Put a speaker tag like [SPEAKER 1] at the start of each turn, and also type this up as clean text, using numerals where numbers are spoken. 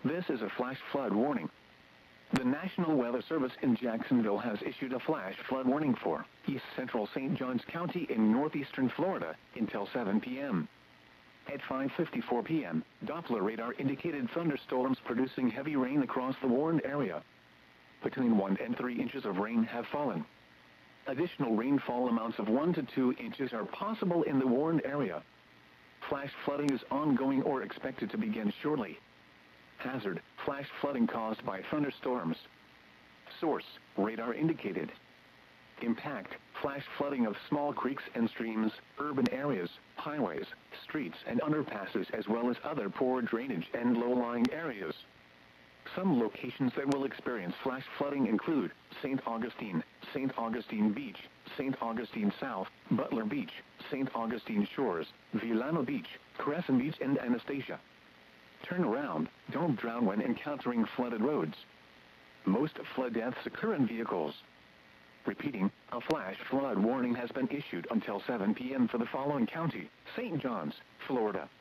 [SPEAKER 1] This is a flash flood warning. The National Weather Service in Jacksonville has issued a flash flood warning for East Central St. Johns County in northeastern Florida until 7 p.m. At 5:54 p.m., Doppler radar indicated thunderstorms producing heavy rain across the warned area. Between 1 and 3 inches of rain have fallen. Additional rainfall amounts of 1 to 2 inches are possible in the warned area. Flash flooding is ongoing or expected to begin shortly. Hazard: flash flooding caused by thunderstorms. Source: radar indicated. Impact: flash flooding of small creeks and streams, urban areas, highways, streets and underpasses, as well as other poor drainage and low-lying areas. Some locations that will experience flash flooding include St. Augustine Beach, St. Augustine South, Butler Beach, St. Augustine Shores, Villano Beach, Crescent Beach and Anastasia. Turn around, don't drown when encountering flooded roads. Most flood deaths occur in vehicles. Repeating, a flash flood warning has been issued until 7 p.m. for the following county: St. Johns, Florida.